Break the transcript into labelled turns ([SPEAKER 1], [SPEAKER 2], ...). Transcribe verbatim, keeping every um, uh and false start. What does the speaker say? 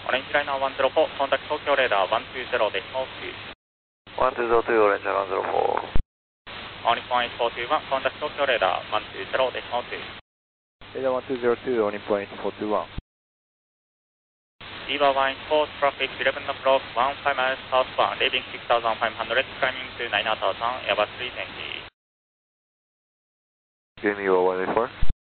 [SPEAKER 1] Orange Liner one zero four, contact Tokyo Radar one two zero decimal two.
[SPEAKER 2] one two zero two, Orange Liner one zero four.
[SPEAKER 1] Onyx one eight four two one, contact Tokyo Radar one two zero decimal two.
[SPEAKER 3] Radar one two zero two, Onyx one eight four two one.
[SPEAKER 1] Eva one eight four, traffic eleven o'clock, one five miles southbound, leaving six thousand five hundred, climbing to nine thousand, Airbus three twenty.
[SPEAKER 2] Give me your one eight four.